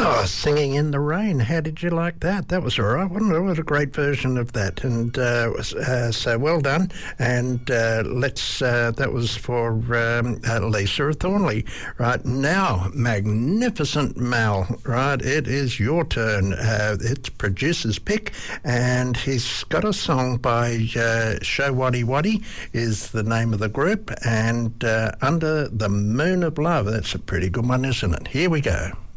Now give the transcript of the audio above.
Oh, Singing in the Rain. How did you like that? That was all right, wasn't it? It was a great version of that, and so well done. And that was for Lisa of Thornley. Right now, Magnificent Mal. Right, it is your turn. It's producer's pick, and he's got a song by Show Waddy Waddy is the name of the group, and Under the Moon of Love. That's a pretty good one, isn't it? Here we go.